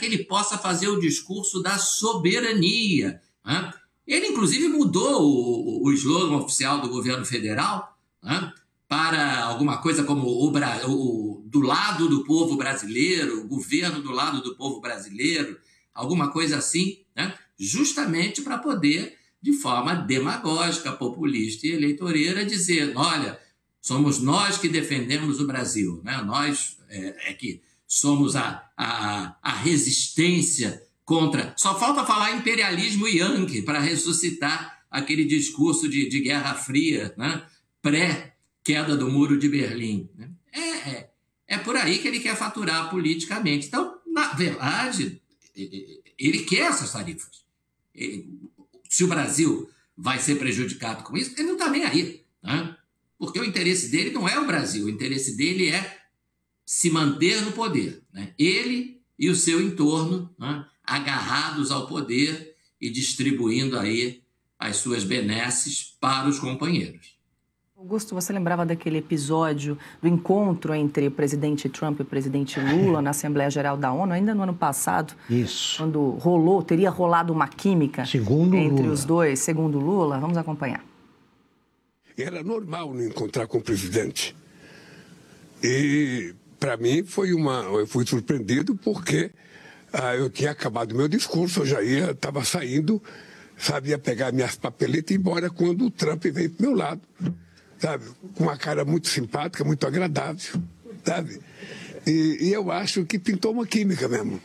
que ele possa fazer o discurso da soberania, né? Ele, inclusive, mudou o slogan oficial do governo federal, né, para alguma coisa como do lado do povo brasileiro, o governo do lado do povo brasileiro, alguma coisa assim, né, justamente para poder, de forma demagógica, populista e eleitoreira, dizer, olha, somos nós que defendemos o Brasil, né? Nós que somos a resistência contra... Só falta falar imperialismo yankee para ressuscitar aquele discurso de Guerra Fria, né? Pré-queda do Muro de Berlim. Né? É por aí que ele quer faturar politicamente. Então, na verdade, ele quer essas tarifas. Se o Brasil vai ser prejudicado com isso, ele não está nem aí, né? Porque o interesse dele não é o Brasil, o interesse dele é se manter no poder, né? Ele e o seu entorno, né, agarrados ao poder e distribuindo aí as suas benesses para os companheiros. Augusto, você lembrava daquele episódio do encontro entre o presidente Trump e o presidente Lula na Assembleia Geral da ONU, ainda no ano passado? Isso. Quando teria rolado uma química entre os dois, segundo Lula. Vamos acompanhar. Era normal não encontrar com o presidente. E, para mim, eu fui surpreendido porque eu tinha acabado o meu discurso, eu já estava saindo, sabia pegar minhas papeletas e ir embora quando o Trump veio para o meu lado, sabe? Com uma cara muito simpática, muito agradável, sabe? E eu acho que pintou uma química mesmo.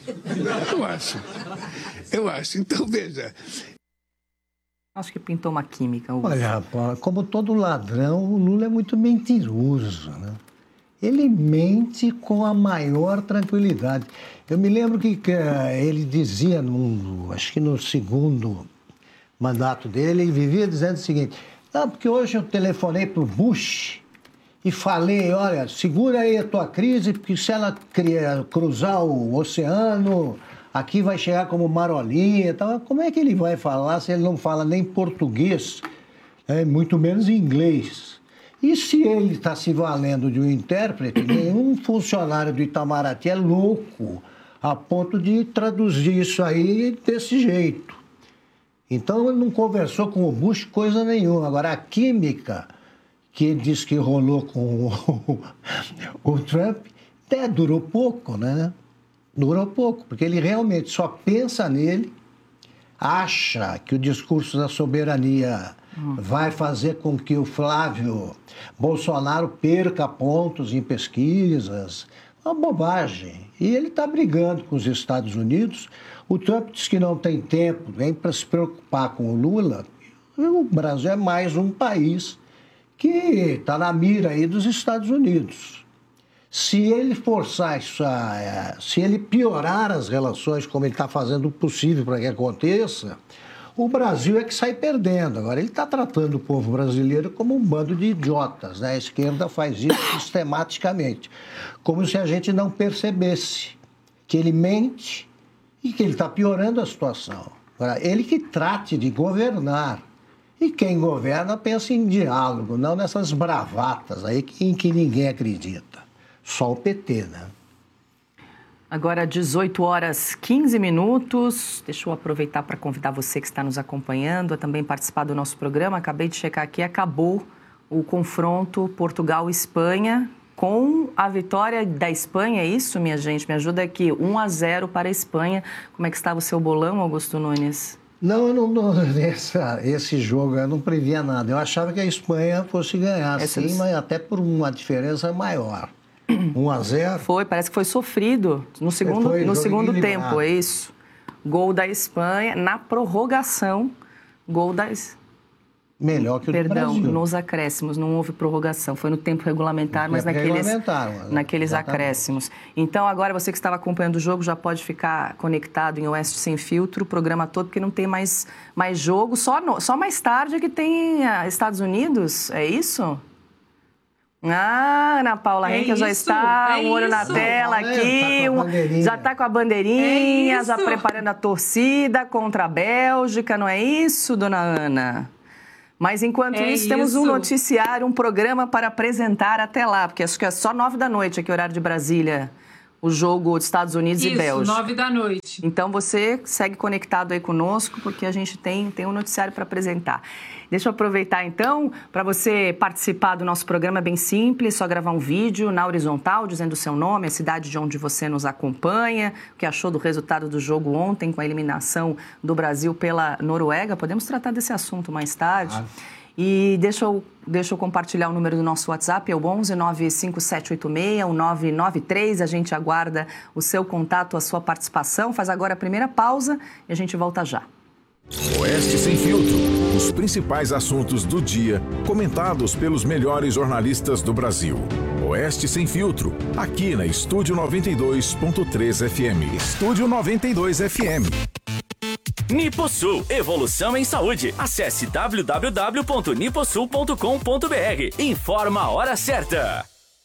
Eu acho. Então, veja... Acho que pintou uma química. Olha, rapaz, como todo ladrão, o Lula é muito mentiroso, né? Ele mente com a maior tranquilidade. Eu me lembro que ele dizia, acho que no segundo mandato dele, ele vivia dizendo o seguinte, não, porque hoje eu telefonei para o Bush e falei, olha, segura aí a tua crise, porque se ela cruzar o oceano... Aqui vai chegar como marolinha, então como é que ele vai falar se ele não fala nem português, muito menos inglês? E se ele está se valendo de um intérprete, nenhum funcionário do Itamaraty é louco a ponto de traduzir isso aí desse jeito. Então ele não conversou com o Bush coisa nenhuma. Agora a química que ele disse que rolou com o Trump durou pouco, né? Durou pouco, porque ele realmente só pensa nele, acha que o discurso da soberania vai fazer com que o Flávio Bolsonaro perca pontos em pesquisas. Uma bobagem. E ele está brigando com os Estados Unidos. O Trump diz que não tem tempo nem para se preocupar com o Lula. O Brasil é mais um país que está na mira aí dos Estados Unidos. Se ele forçar isso, se ele piorar as relações, como ele está fazendo o possível para que aconteça, o Brasil é que sai perdendo. Agora, ele está tratando o povo brasileiro como um bando de idiotas, né? A esquerda faz isso sistematicamente, como se a gente não percebesse que ele mente e que ele está piorando a situação. Agora, ele que trate de governar. E quem governa pensa em diálogo, não nessas bravatas aí em que ninguém acredita. Só o PT, né? Agora, 18h15. Deixa eu aproveitar para convidar você que está nos acompanhando a também participar do nosso programa. Acabei de checar aqui, acabou o confronto Portugal-Espanha com a vitória da Espanha. É isso, minha gente? Me ajuda aqui. 1-0 para a Espanha. Como é que estava o seu bolão, Augusto Nunes? Não, esse jogo eu não previa nada. Eu achava que a Espanha fosse ganhar, sim, mas até por uma diferença maior. 1-0. Foi, parece que foi sofrido no segundo tempo, é isso. Gol da Espanha, na prorrogação, gol da... Melhor que o do Brasil. Perdão, nos acréscimos, não houve prorrogação, foi no tempo regulamentar, mas naqueles acréscimos. Então, agora você que estava acompanhando o jogo já pode ficar conectado em Oeste Sem Filtro, o programa todo, porque não tem mais jogo, só mais tarde que tem Estados Unidos, é isso? Ana Paula Henkel já está, um olho na tela aqui, já está com a bandeirinha, já preparando a torcida contra a Bélgica, não é isso, dona Ana? Mas enquanto isso, temos um noticiário, um programa para apresentar até lá, porque acho que é só 9 da noite aqui, horário de Brasília, o jogo de Estados Unidos e Bélgica. 9 da noite. noite. Então você segue conectado aí conosco, porque a gente tem um noticiário para apresentar. Deixa eu aproveitar então, para você participar do nosso programa, é bem simples, só gravar um vídeo na horizontal, dizendo o seu nome, a cidade de onde você nos acompanha, o que achou do resultado do jogo ontem, com a eliminação do Brasil pela Noruega. Podemos tratar desse assunto mais tarde. E deixa eu compartilhar o número do nosso WhatsApp, é o 11 95786 1993. A gente aguarda o seu contato, a sua participação. Faz agora a primeira pausa e a gente volta já. Oeste Sem Filtro. Os principais assuntos do dia, comentados pelos melhores jornalistas do Brasil. Oeste Sem Filtro, aqui na Estúdio 92.3 FM. Estúdio 92 FM. Niposul, evolução em saúde. Acesse www.niposul.com.br. Informa a hora certa.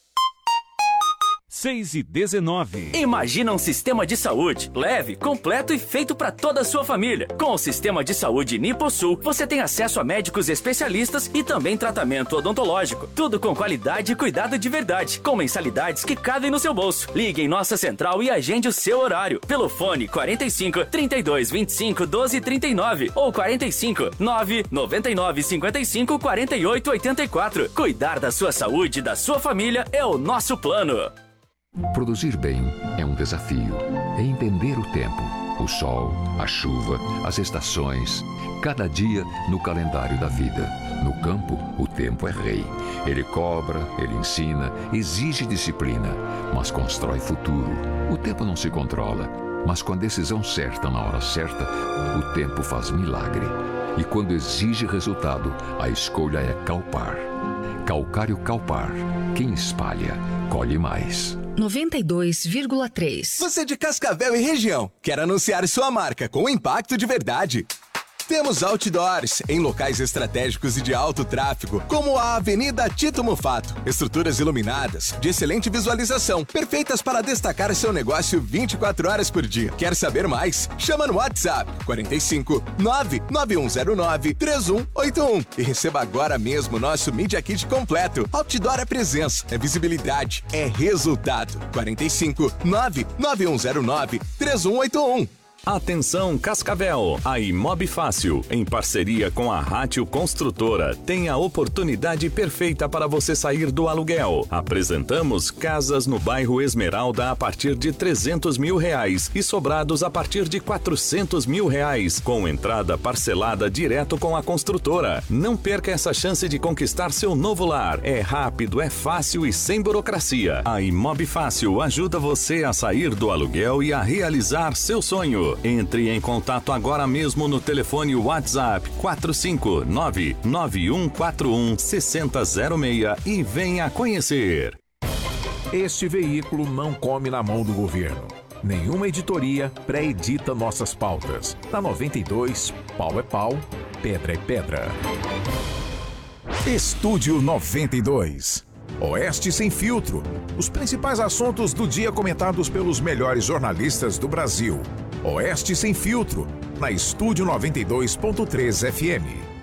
6h19. Imagina um sistema de saúde leve, completo e feito para toda a sua família. Com o sistema de saúde Niposul, você tem acesso a médicos especialistas e também tratamento odontológico. Tudo com qualidade e cuidado de verdade, com mensalidades que cabem no seu bolso. Ligue em nossa central e agende o seu horário pelo fone 45 32 25 12 39 ou 45 9 99 55 48 84. Cuidar da sua saúde e da sua família é o nosso plano. Produzir bem é um desafio. É entender o tempo, o sol, a chuva, as estações, cada dia no calendário da vida. No campo, o tempo é rei. Ele cobra, ele ensina, exige disciplina, mas constrói futuro. O tempo não se controla, mas com a decisão certa na hora certa, o tempo faz milagre. E quando exige resultado, a escolha é Calpar. Calcário Calpar. Quem espalha, colhe mais. 92,3. Você de Cascavel e região quer anunciar sua marca com impacto de verdade? Temos outdoors em locais estratégicos e de alto tráfego, como a Avenida Tito Mufato. Estruturas iluminadas, de excelente visualização, perfeitas para destacar seu negócio 24 horas por dia. Quer saber mais? Chama no WhatsApp 45 99109 3181 e receba agora mesmo nosso Media Kit completo. Outdoor é presença, é visibilidade, é resultado. 45 99109 3181. Atenção Cascavel, a Imob Fácil, em parceria com a Rátio Construtora, tem a oportunidade perfeita para você sair do aluguel. Apresentamos casas no bairro Esmeralda a partir de R$300 mil e sobrados a partir de R$400 mil, com entrada parcelada direto com a construtora. Não perca essa chance de conquistar seu novo lar. É rápido, é fácil e sem burocracia. A Imob Fácil ajuda você a sair do aluguel e a realizar seu sonho. Entre em contato agora mesmo no telefone WhatsApp 459-9141-6006 e venha conhecer. Este veículo não come na mão do governo. Nenhuma editoria pré-edita nossas pautas. Na 92, pau é pau, pedra é pedra. Estúdio 92. Oeste Sem Filtro. Os principais assuntos do dia comentados pelos melhores jornalistas do Brasil. Oeste Sem Filtro, na Estúdio 92.3 FM.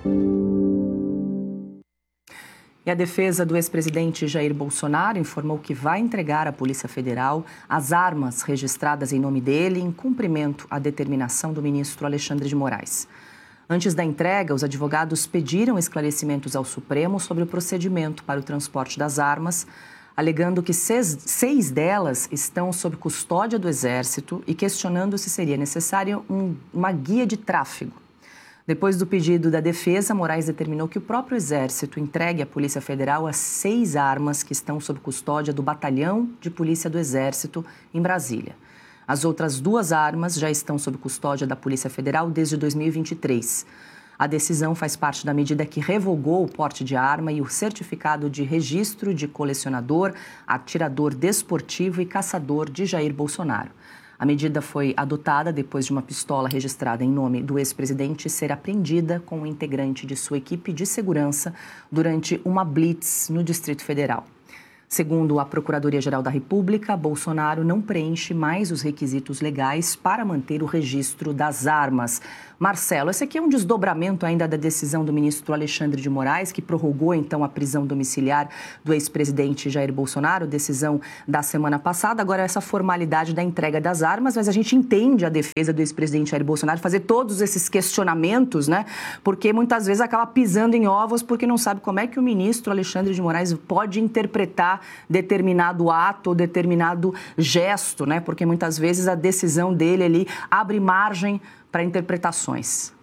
E a defesa do ex-presidente Jair Bolsonaro informou que vai entregar à Polícia Federal as armas registradas em nome dele em cumprimento à determinação do ministro Alexandre de Moraes. Antes da entrega, os advogados pediram esclarecimentos ao Supremo sobre o procedimento para o transporte das armas, alegando que seis delas estão sob custódia do Exército e questionando se seria necessária uma guia de tráfego. Depois do pedido da defesa, Moraes determinou que o próprio Exército entregue à Polícia Federal as 6 armas que estão sob custódia do Batalhão de Polícia do Exército em Brasília. As outras 2 armas já estão sob custódia da Polícia Federal desde 2023. A decisão faz parte da medida que revogou o porte de arma e o certificado de registro de colecionador, atirador desportivo e caçador de Jair Bolsonaro. A medida foi adotada depois de uma pistola registrada em nome do ex-presidente ser apreendida com um integrante de sua equipe de segurança durante uma blitz no Distrito Federal. Segundo a Procuradoria-Geral da República, Bolsonaro não preenche mais os requisitos legais para manter o registro das armas. Marcelo, esse aqui é um desdobramento ainda da decisão do ministro Alexandre de Moraes, que prorrogou, então, a prisão domiciliar do ex-presidente Jair Bolsonaro, decisão da semana passada. Agora, essa formalidade da entrega das armas, mas a gente entende a defesa do ex-presidente Jair Bolsonaro fazer todos esses questionamentos, né? Porque muitas vezes acaba pisando em ovos porque não sabe como é que o ministro Alexandre de Moraes pode interpretar determinado ato ou determinado gesto, né? Porque muitas vezes a decisão dele ali abre margem para interpretações.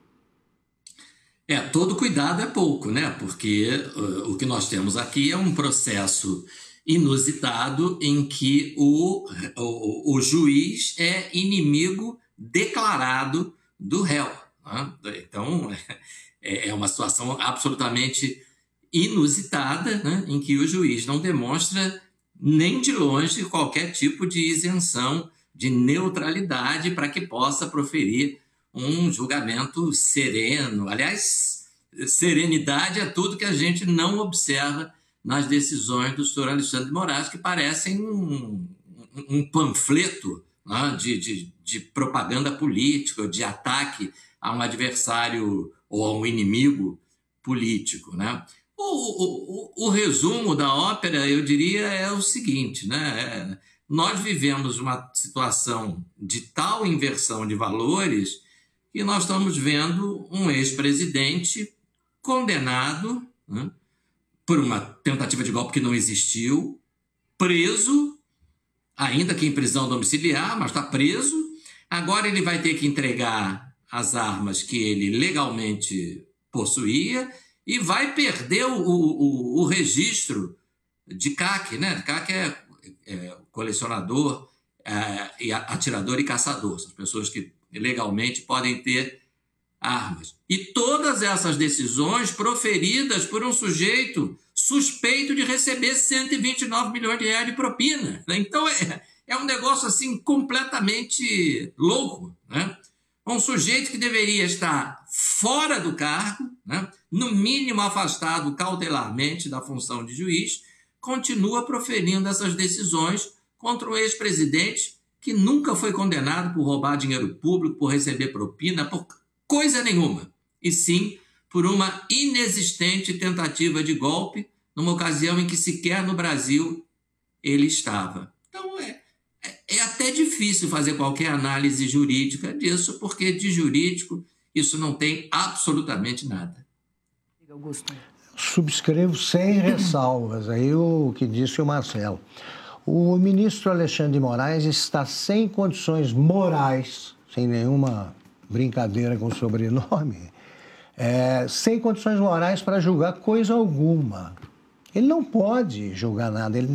Todo cuidado é pouco, né? Porque o que nós temos aqui é um processo inusitado em que o juiz é inimigo declarado do réu, né? Então, é uma situação absolutamente inusitada, né? Em que o juiz não demonstra nem de longe qualquer tipo de isenção, de neutralidade para que possa proferir um julgamento sereno. Aliás, serenidade é tudo que a gente não observa nas decisões do senhor Alexandre de Moraes, que parecem um panfleto, né, de propaganda política, de ataque a um adversário ou a um inimigo político, né? O resumo da ópera, eu diria, é o seguinte, né? Nós vivemos uma situação de tal inversão de valores que nós estamos vendo um ex-presidente condenado, né, por uma tentativa de golpe que não existiu, preso, ainda que em prisão domiciliar, mas está preso. Agora ele vai ter que entregar as armas que ele legalmente possuía e vai perder o registro de CAC, né? CAC é colecionador, atirador e caçador. São pessoas que legalmente podem ter armas. E todas essas decisões proferidas por um sujeito suspeito de receber 129 milhões de reais de propina. Então é um negócio assim completamente louco, né? Um sujeito que deveria estar fora do cargo, né, no mínimo afastado cautelarmente da função de juiz, continua proferindo essas decisões contra o ex-presidente que nunca foi condenado por roubar dinheiro público, por receber propina, por coisa nenhuma, e sim por uma inexistente tentativa de golpe numa ocasião em que sequer no Brasil ele estava. Então é até difícil fazer qualquer análise jurídica disso, porque de jurídico isso não tem absolutamente nada. Augusto. Subscrevo sem ressalvas aí o que disse o Marcelo. O ministro Alexandre de Moraes está sem condições morais, sem nenhuma brincadeira com o sobrenome, sem condições morais para julgar coisa alguma. Ele não pode julgar nada, ele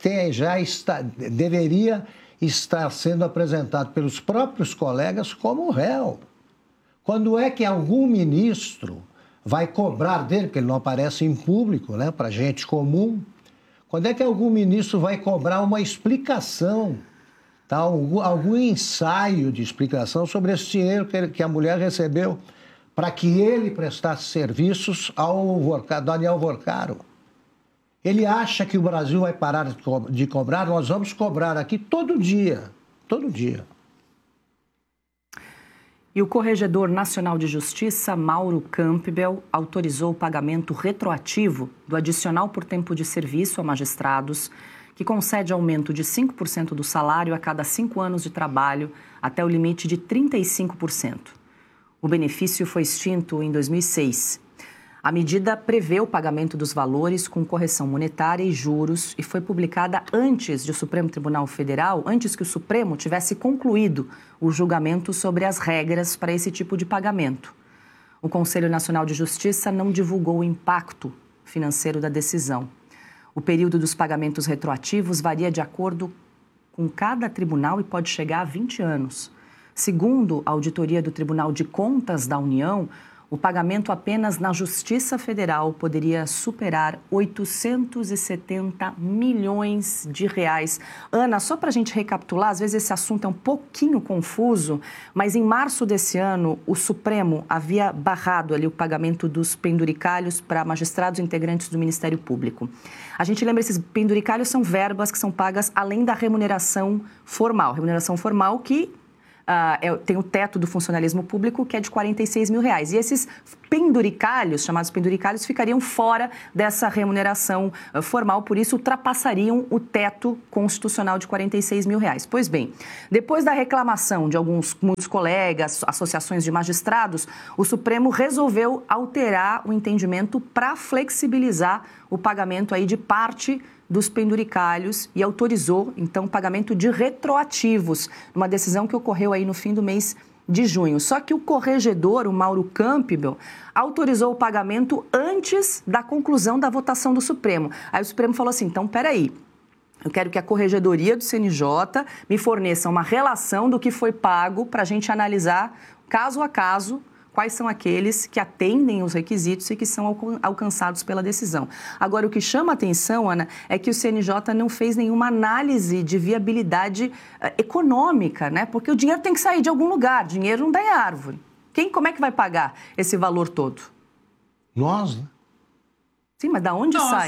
deveria estar sendo apresentado pelos próprios colegas como réu. Quando é que algum ministro vai cobrar dele, porque ele não aparece em público, né, para gente comum, quando é que algum ministro vai cobrar uma explicação, tá, algum ensaio de explicação sobre esse dinheiro que a mulher recebeu para que ele prestasse serviços ao Daniel Vorcaro? Ele acha que o Brasil vai parar de cobrar? Nós vamos cobrar aqui todo dia, todo dia. E o Corregedor Nacional de Justiça, Mauro Campbell, autorizou o pagamento retroativo do adicional por tempo de serviço a magistrados, que concede aumento de 5% do salário a cada 5 anos de trabalho, até o limite de 35%. O benefício foi extinto em 2006. A medida prevê o pagamento dos valores com correção monetária e juros e foi publicada antes do Supremo Tribunal Federal, antes que o Supremo tivesse concluído o julgamento sobre as regras para esse tipo de pagamento. O Conselho Nacional de Justiça não divulgou o impacto financeiro da decisão. O período dos pagamentos retroativos varia de acordo com cada tribunal e pode chegar a 20 anos. Segundo a auditoria do Tribunal de Contas da União, o pagamento apenas na Justiça Federal poderia superar 870 milhões de reais. Ana, só para a gente recapitular, às vezes esse assunto é um pouquinho confuso, mas em março desse ano, o Supremo havia barrado ali o pagamento dos penduricalhos para magistrados integrantes do Ministério Público. A gente lembra, esses penduricalhos são verbas que são pagas além da remuneração formal. Remuneração formal que tem o teto do funcionalismo público, que é de R$46 mil. E esses penduricalhos, chamados penduricalhos, ficariam fora dessa remuneração formal, por isso ultrapassariam o teto constitucional de R$46 mil. Pois bem, depois da reclamação de muitos colegas, associações de magistrados, o Supremo resolveu alterar o entendimento para flexibilizar o pagamento aí de parte dos penduricalhos e autorizou, então, o pagamento de retroativos, uma decisão que ocorreu aí no fim do mês de junho. Só que o corregedor, o Mauro Campbell, autorizou o pagamento antes da conclusão da votação do Supremo. Aí o Supremo falou assim, então, peraí, eu quero que a Corregedoria do CNJ me forneça uma relação do que foi pago para a gente analisar, caso a caso, quais são aqueles que atendem os requisitos e que são alcançados pela decisão. Agora, o que chama a atenção, Ana, é que o CNJ não fez nenhuma análise de viabilidade econômica, né? Porque o dinheiro tem que sair de algum lugar, dinheiro não dá em árvore. Como é que vai pagar esse valor todo? Nós, né? Sim, mas da onde sai?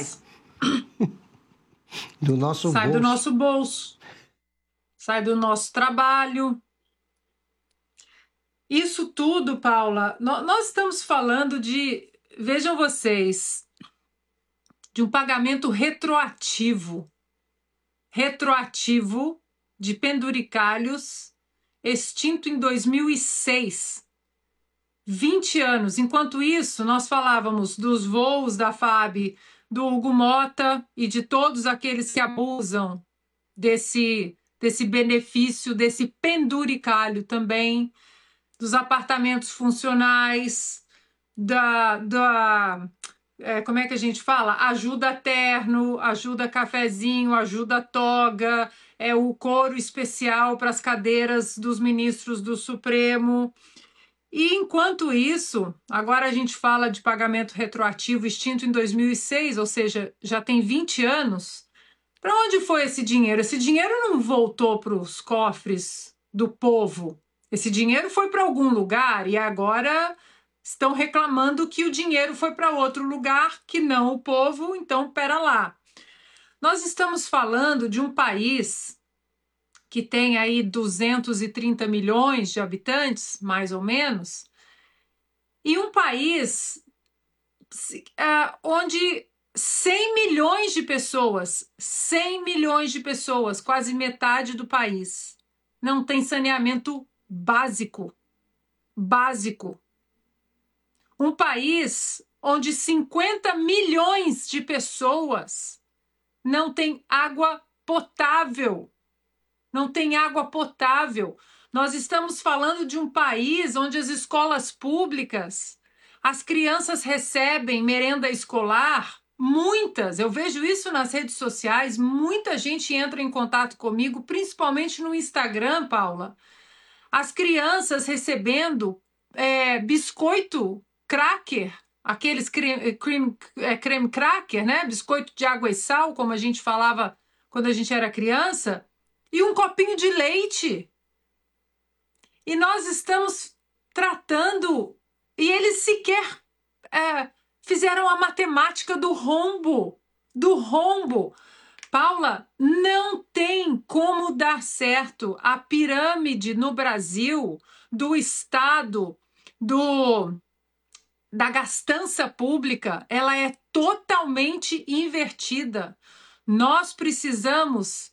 Do nosso bolso. Sai do nosso bolso. Sai do nosso trabalho. Isso tudo, Paula, nós estamos falando de, vejam vocês, de um pagamento retroativo de penduricalhos extinto em 2006. 20 anos. Enquanto isso, nós falávamos dos voos da FAB, do Hugo Mota e de todos aqueles que abusam desse benefício, desse penduricalho também, dos apartamentos funcionais, como é que a gente fala? Ajuda terno, ajuda cafezinho, ajuda toga, o coro especial para as cadeiras dos ministros do Supremo. E enquanto isso, agora a gente fala de pagamento retroativo extinto em 2006, ou seja, já tem 20 anos. Para onde foi esse dinheiro? Esse dinheiro não voltou para os cofres do povo. Esse dinheiro foi para algum lugar e agora estão reclamando que o dinheiro foi para outro lugar que não o povo, então pera lá. Nós estamos falando de um país que tem aí 230 milhões de habitantes, mais ou menos, e um país onde 100 milhões de pessoas, quase metade do país, não tem saneamento básico. Um país onde 50 milhões de pessoas não têm água potável. Nós estamos falando de um país onde as escolas públicas, as crianças recebem merenda escolar, muitas, eu vejo isso nas redes sociais, muita gente entra em contato comigo, principalmente no Instagram, Paula, as crianças recebendo biscoito cracker, aqueles creme cracker, né? Biscoito de água e sal, como a gente falava quando a gente era criança, e um copinho de leite. E nós estamos tratando, e eles sequer fizeram a matemática do rombo. Paula, não tem como dar certo a pirâmide no Brasil do Estado, da gastança pública, ela é totalmente invertida. Nós precisamos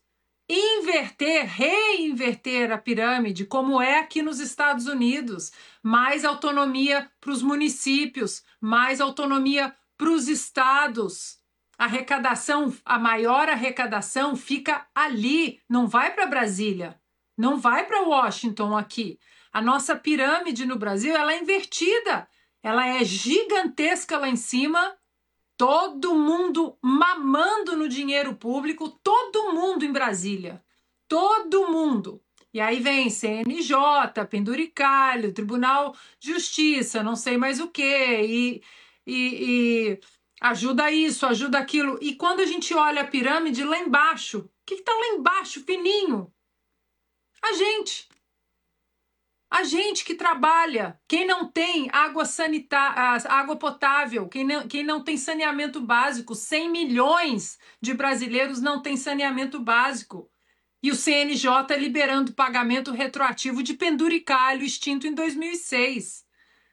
reinverter a pirâmide, como é aqui nos Estados Unidos. Mais autonomia para os municípios, mais autonomia para os estados. A maior arrecadação fica ali, não vai para Brasília, não vai para Washington aqui. A nossa pirâmide no Brasil, ela é invertida, ela é gigantesca lá em cima, todo mundo mamando no dinheiro público, todo mundo em Brasília, todo mundo. E aí vem CNJ, penduricalho, Tribunal de Justiça, não sei mais o quê, e ajuda isso, ajuda aquilo. E quando a gente olha a pirâmide lá embaixo, o que está lá embaixo, fininho? A gente que trabalha, quem não tem água sanitária, água potável, quem não tem saneamento básico, 100 milhões de brasileiros não têm saneamento básico. E o CNJ liberando pagamento retroativo de penduricalho extinto em 2006.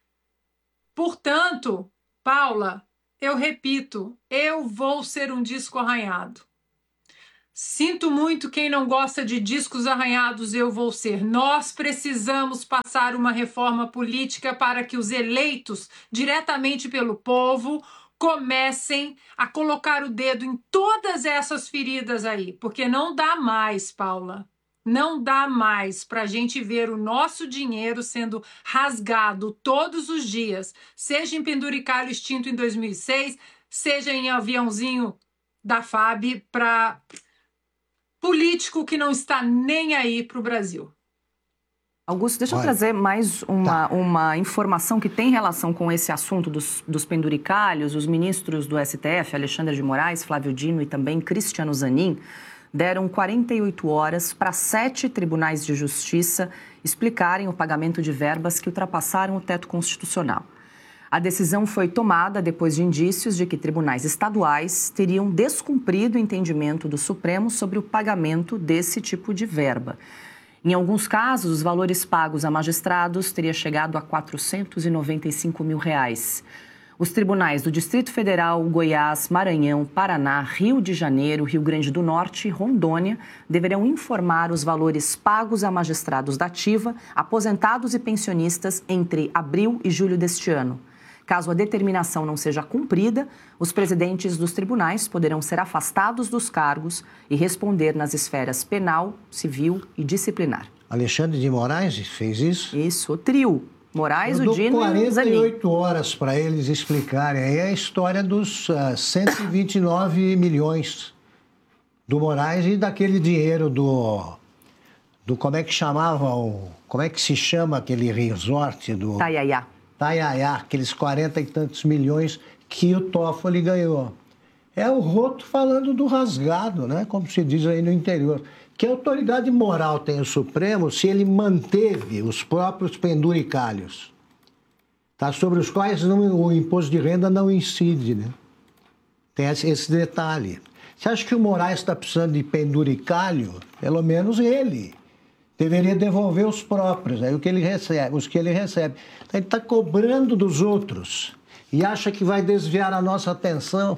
Portanto, Paula, eu repito, eu vou ser um disco arranhado. Sinto muito quem não gosta de discos arranhados, eu vou ser. Nós precisamos passar uma reforma política para que os eleitos diretamente pelo povo comecem a colocar o dedo em todas essas feridas aí, porque não dá mais, Paula. Não dá mais para a gente ver o nosso dinheiro sendo rasgado todos os dias, seja em penduricalho extinto em 2006, seja em aviãozinho da FAB para político que não está nem aí para o Brasil. Augusto, deixa eu trazer mais uma informação que tem relação com esse assunto dos penduricalhos. Os ministros do STF, Alexandre de Moraes, Flávio Dino e também Cristiano Zanin, deram 48 horas para 7 tribunais de justiça explicarem o pagamento de verbas que ultrapassaram o teto constitucional. A decisão foi tomada depois de indícios de que tribunais estaduais teriam descumprido o entendimento do Supremo sobre o pagamento desse tipo de verba. Em alguns casos, os valores pagos a magistrados teriam chegado a R$ 495 mil. Os tribunais do Distrito Federal, Goiás, Maranhão, Paraná, Rio de Janeiro, Rio Grande do Norte e Rondônia deverão informar os valores pagos a magistrados da ativa, aposentados e pensionistas entre abril e julho deste ano. Caso a determinação não seja cumprida, os presidentes dos tribunais poderão ser afastados dos cargos e responder nas esferas penal, civil e disciplinar. Alexandre de Moraes fez isso? Isso, o trio. Moraes, o Dino e o Zanin. 48 horas para eles explicarem aí a história dos 129 milhões do Moraes e daquele dinheiro do como é que chamava, como é que se chama aquele resort do... Taiaiá, aqueles 40 e tantos milhões que o Toffoli ganhou. É o roto falando do rasgado, né? Como se diz aí no interior. Que autoridade moral tem o Supremo se ele manteve os próprios penduricalhos, tá? Sobre os quais o imposto de renda não incide, né? Tem esse detalhe. Você acha que o Moraes está precisando de penduricalho? Pelo menos ele deveria devolver os próprios, aí os que ele recebe. Então, ele está cobrando dos outros e acha que vai desviar a nossa atenção.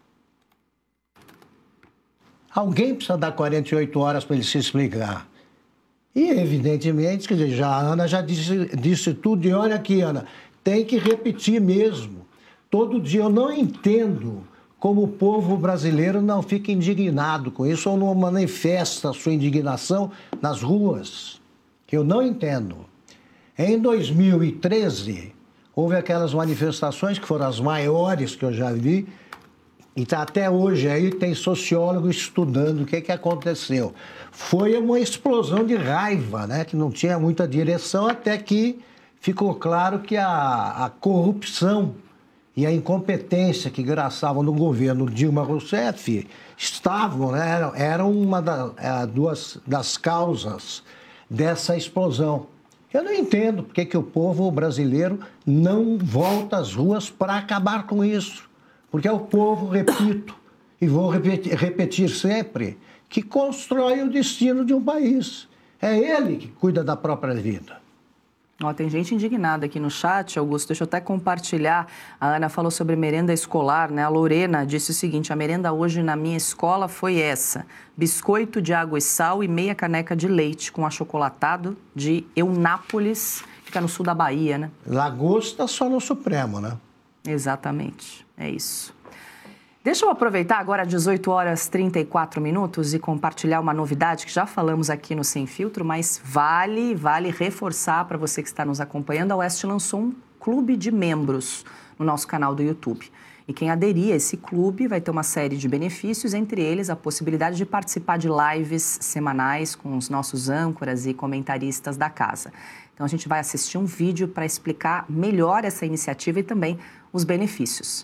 Alguém precisa dar 48 horas para ele se explicar. E, evidentemente, quer dizer, a Ana já disse tudo. E olha aqui, Ana, tem que repetir mesmo. Todo dia eu não entendo como o povo brasileiro não fica indignado com isso ou não manifesta a sua indignação nas ruas. Eu não entendo. Em 2013, houve aquelas manifestações que foram as maiores que eu já vi, e até hoje aí tem sociólogo estudando o que aconteceu. Foi uma explosão de raiva, né? Que não tinha muita direção, até que ficou claro que a corrupção e a incompetência que graçavam no governo Dilma Rousseff estavam, né? Eram duas das causas dessa explosão. Eu não entendo porque que o povo brasileiro não volta às ruas para acabar com isso. Porque é o povo, repito, e vou repetir sempre, que constrói o destino de um país. É ele que cuida da própria vida. Tem gente indignada aqui no chat, Augusto. Deixa eu até compartilhar. A Ana falou sobre merenda escolar, né? A Lorena disse o seguinte: a merenda hoje na minha escola foi essa: biscoito de água e sal e meia caneca de leite com achocolatado de Eunápolis, fica no sul da Bahia, né? Lagosta só no Supremo, né? Exatamente, é isso. Deixa eu aproveitar agora 18 horas 34 minutos e compartilhar uma novidade que já falamos aqui no Sem Filtro, mas vale reforçar para você que está nos acompanhando. A Oeste lançou um clube de membros no nosso canal do YouTube. E quem aderir a esse clube vai ter uma série de benefícios, entre eles a possibilidade de participar de lives semanais com os nossos âncoras e comentaristas da casa. Então a gente vai assistir um vídeo para explicar melhor essa iniciativa e também os benefícios.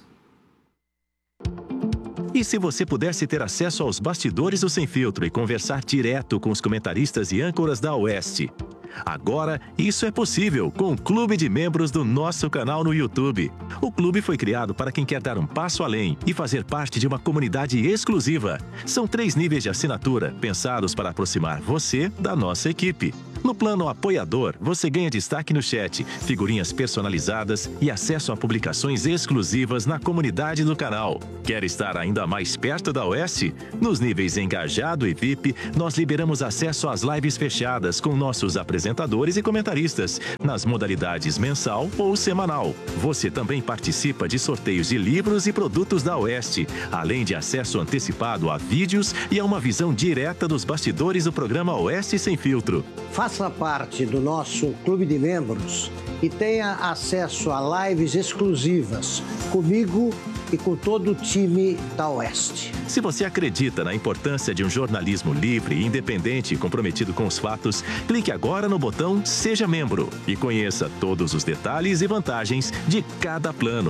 E se você pudesse ter acesso aos bastidores do Sem Filtro e conversar direto com os comentaristas e âncoras da Oeste? Agora, isso é possível com o Clube de Membros do nosso canal no YouTube. O clube foi criado para quem quer dar um passo além e fazer parte de uma comunidade exclusiva. São 3 níveis de assinatura, pensados para aproximar você da nossa equipe. No plano apoiador, você ganha destaque no chat, figurinhas personalizadas e acesso a publicações exclusivas na comunidade do canal. Quer estar ainda mais perto da Oeste? Nos níveis Engajado e VIP, nós liberamos acesso às lives fechadas com nossos apresentadores e comentaristas, nas modalidades mensal ou semanal. Você também participa de sorteios de livros e produtos da Oeste, além de acesso antecipado a vídeos e a uma visão direta dos bastidores do programa Oeste Sem Filtro. Faça parte do nosso clube de membros e tenha acesso a lives exclusivas comigo e com todo o time da Oeste. Se você acredita na importância de um jornalismo livre e independente e comprometido com os fatos, clique agora no botão Seja Membro e conheça todos os detalhes e vantagens de cada plano.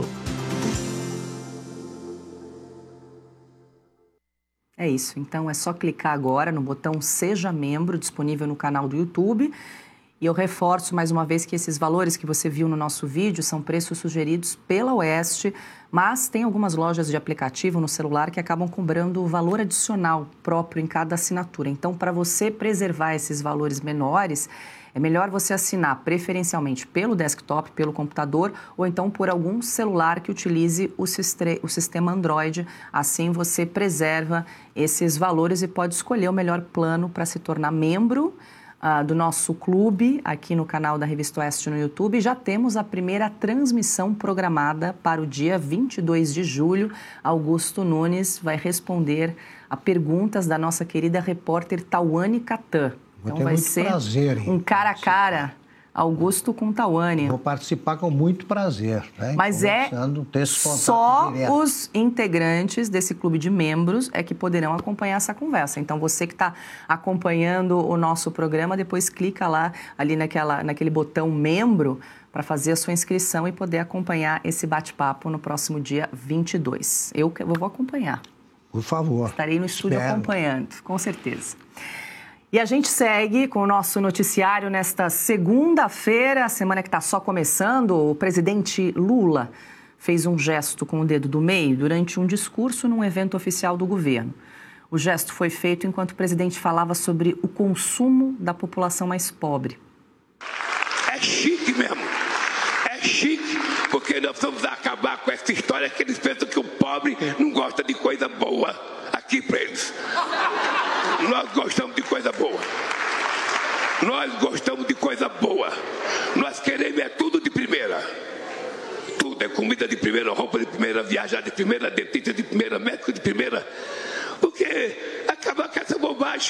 É isso, então é só clicar agora no botão Seja Membro, disponível no canal do YouTube. E eu reforço mais uma vez que esses valores que você viu no nosso vídeo são preços sugeridos pela Oeste, mas tem algumas lojas de aplicativo no celular que acabam cobrando o valor adicional próprio em cada assinatura. Então, para você preservar esses valores menores, é melhor você assinar preferencialmente pelo desktop, pelo computador, ou então por algum celular que utilize o sistema Android. Assim você preserva esses valores e pode escolher o melhor plano para se tornar membro do nosso clube aqui no canal da Revista Oeste no YouTube. Já temos a primeira transmissão programada para o dia 22 de julho. Augusto Nunes vai responder a perguntas da nossa querida repórter Tawane Catan. Então vai ser um cara a cara, Augusto com Tawane. Vou participar com muito prazer. Né? Mas só os integrantes desse clube de membros é que poderão acompanhar essa conversa. Então você que está acompanhando o nosso programa, depois clica lá ali naquele botão membro para fazer a sua inscrição e poder acompanhar esse bate-papo no próximo dia 22. Eu vou acompanhar. Por favor. Estarei no estúdio acompanhando, com certeza. E a gente segue com o nosso noticiário nesta segunda-feira, a semana que está só começando. O presidente Lula fez um gesto com o dedo do meio durante um discurso num evento oficial do governo. O gesto foi feito enquanto o presidente falava sobre o consumo da população mais pobre. É chique mesmo. É chique, porque nós vamos acabar com essa história que eles pensam que o pobre não gosta de coisa boa. Aqui para eles. Nós gostamos de coisa boa. Nós gostamos de coisa boa. Nós queremos tudo de primeira. Tudo é comida de primeira, roupa de primeira, viajar de primeira, dentista de primeira, médico de primeira. Porque acabar com essa bobagem.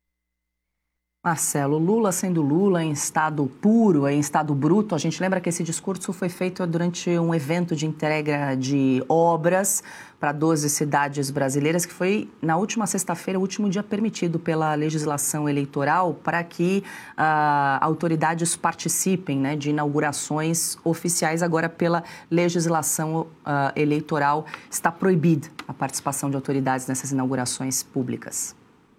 Marcelo, Lula sendo Lula em estado puro, em estado bruto. A gente lembra que esse discurso foi feito durante um evento de entrega de obras para 12 cidades brasileiras, que foi na última sexta-feira, o último dia permitido pela legislação eleitoral para que autoridades participem, né, de inaugurações oficiais. Agora, pela legislação eleitoral, está proibida a participação de autoridades nessas inaugurações públicas.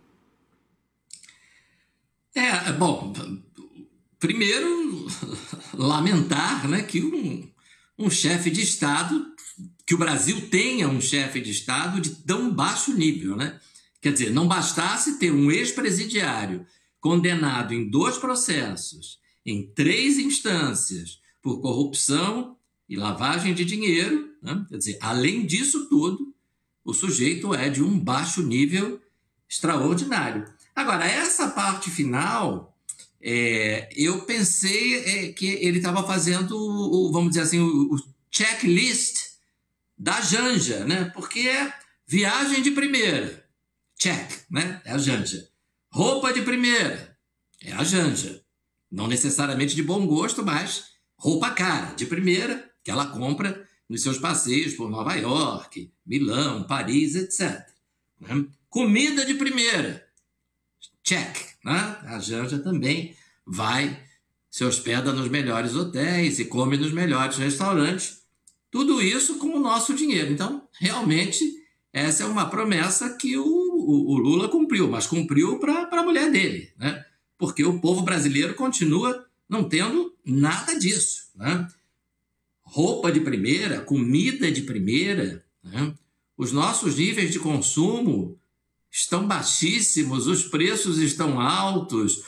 Bom, primeiro, lamentar, né, que um chefe de Estado, que o Brasil tenha um chefe de Estado de tão baixo nível, né? Quer dizer, não bastasse ter um ex-presidiário condenado em 2 processos, em 3 instâncias, por corrupção e lavagem de dinheiro, né? Quer dizer, além disso tudo, o sujeito é de um baixo nível extraordinário. Agora, essa parte final, eu pensei que ele estava fazendo, vamos dizer assim, o checklist da Janja, né? Porque é viagem de primeira, check, né? É a Janja. Roupa de primeira, é a Janja. Não necessariamente de bom gosto, mas roupa cara, de primeira, que ela compra nos seus passeios por Nova York, Milão, Paris, etc. Né? Comida de primeira, check. Né? A Janja também se hospeda nos melhores hotéis e come nos melhores restaurantes. Tudo isso com o nosso dinheiro. Então, realmente, essa é uma promessa que o Lula cumpriu, mas cumpriu para a mulher dele, né? Porque o povo brasileiro continua não tendo nada disso, né? Roupa de primeira, comida de primeira, né? Os nossos níveis de consumo estão baixíssimos, os preços estão altos,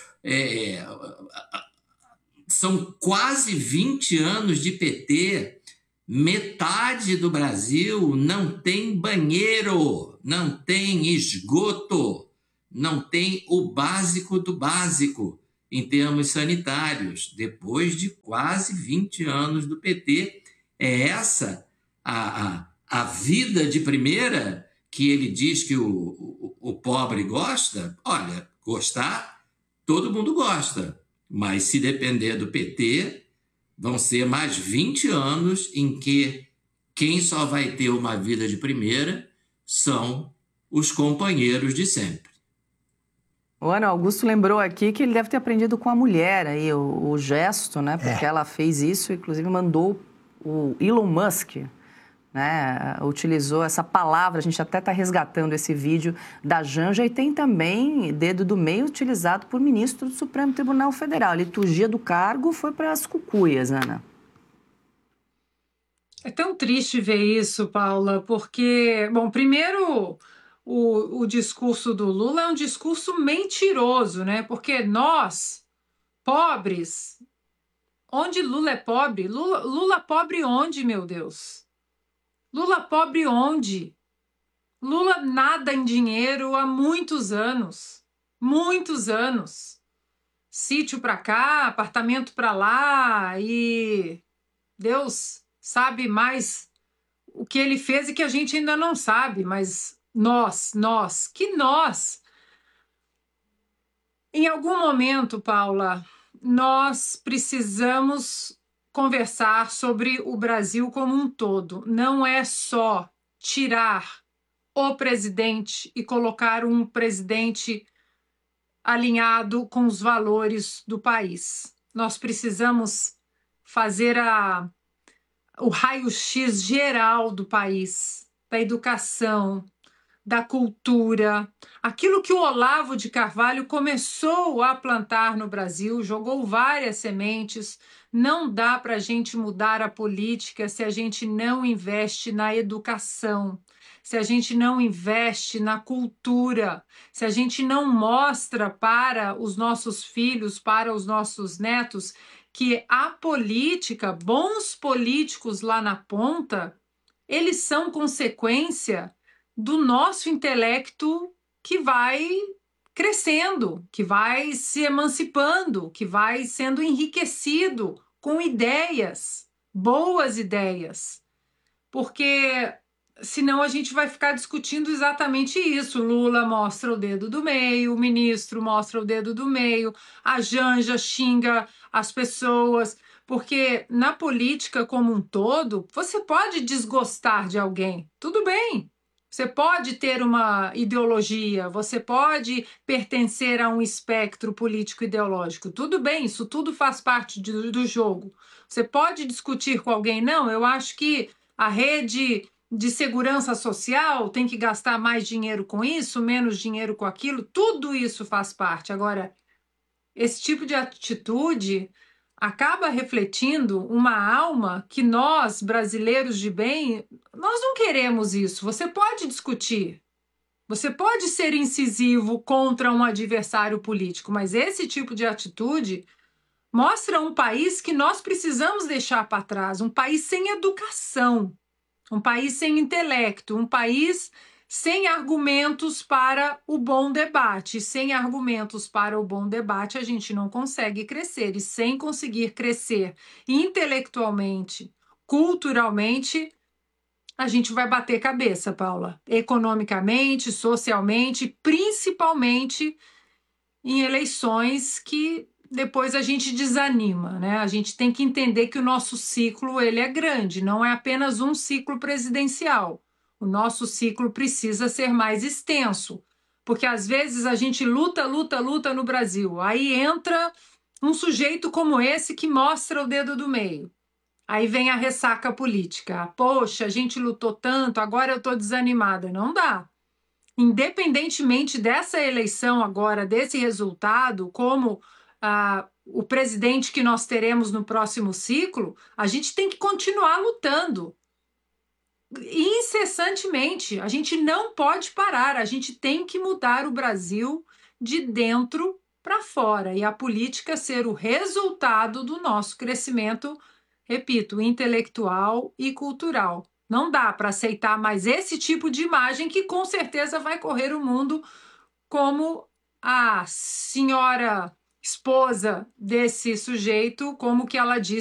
são quase 20 anos de PT, metade do Brasil não tem banheiro, não tem esgoto, não tem o básico do básico em termos sanitários. Depois de quase 20 anos do PT, é essa a vida de primeira que ele diz que o pobre gosta? Olha, gostar, todo mundo gosta, mas se depender do PT, vão ser mais 20 anos em que quem só vai ter uma vida de primeira são os companheiros de sempre. O Ana Augusto lembrou aqui que ele deve ter aprendido com a mulher aí, o gesto, né? Porque ela fez isso, inclusive mandou o Elon Musk, né? Utilizou essa palavra, a gente até está resgatando esse vídeo da Janja, e tem também dedo do meio utilizado por ministro do Supremo Tribunal Federal. A liturgia do cargo foi para as cucuias, Ana. É tão triste ver isso, Paula, porque, bom, primeiro o discurso do Lula é um discurso mentiroso, né? Porque nós, pobres, onde Lula é pobre? Lula pobre onde, meu Deus? Lula pobre onde? Lula nada em dinheiro há muitos anos. Muitos anos. Sítio para cá, apartamento para lá, e Deus sabe mais o que ele fez e que a gente ainda não sabe, mas nós, em algum momento, Paula, nós precisamos conversar sobre o Brasil como um todo. Não é só tirar o presidente e colocar um presidente alinhado com os valores do país. Nós precisamos fazer o raio-x geral do país, da educação, da cultura, aquilo que o Olavo de Carvalho começou a plantar no Brasil, jogou várias sementes. Não dá para a gente mudar a política se a gente não investe na educação, se a gente não investe na cultura, se a gente não mostra para os nossos filhos, para os nossos netos, que a política, bons políticos lá na ponta, eles são consequência do nosso intelecto que vai crescendo, que vai se emancipando, que vai sendo enriquecido com ideias, boas ideias. Porque senão a gente vai ficar discutindo exatamente isso. Lula mostra o dedo do meio, o ministro mostra o dedo do meio, a Janja xinga as pessoas. Porque na política como um todo, você pode desgostar de alguém, tudo bem. Você pode ter uma ideologia, você pode pertencer a um espectro político-ideológico. Tudo bem, isso tudo faz parte do jogo. Você pode discutir com alguém, não, eu acho que a rede de segurança social tem que gastar mais dinheiro com isso, menos dinheiro com aquilo. Tudo isso faz parte. Agora, esse tipo de atitude acaba refletindo uma alma que nós, brasileiros de bem, nós não queremos isso. Você pode discutir, você pode ser incisivo contra um adversário político, mas esse tipo de atitude mostra um país que nós precisamos deixar para trás, um país sem educação, um país sem intelecto, um país sem argumentos para o bom debate. Sem argumentos para o bom debate, a gente não consegue crescer. E sem conseguir crescer intelectualmente, culturalmente, a gente vai bater cabeça, Paula. Economicamente, socialmente, principalmente em eleições que depois a gente desanima, né? A gente tem que entender que o nosso ciclo ele é grande, não é apenas um ciclo presidencial. O nosso ciclo precisa ser mais extenso, porque às vezes a gente luta no Brasil, aí entra um sujeito como esse que mostra o dedo do meio. Aí vem a ressaca política. Poxa, a gente lutou tanto, agora eu estou desanimada. Não dá. Independentemente dessa eleição agora, desse resultado, como o presidente que nós teremos no próximo ciclo, a gente tem que continuar lutando incessantemente. A gente não pode parar, a gente tem que mudar o Brasil de dentro para fora e a política ser o resultado do nosso crescimento, repito, intelectual e cultural. Não dá para aceitar mais esse tipo de imagem que com certeza vai correr o mundo, como a senhora esposa desse sujeito, como que ela disse